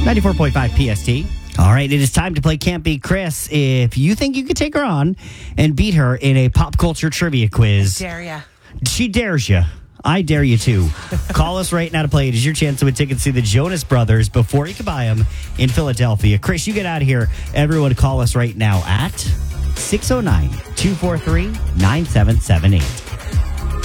94.5 PST. All right, it is time to play Can't Beat Chris. If you think you could take her on and beat her in a pop culture trivia quiz. Dare ya. She dares you. I dare you too. Call us right now to play. It is your chance to win tickets to the Jonas Brothers before you can buy them in Philadelphia. Chris, you get out of here. Everyone call us right now at 609-243-9778.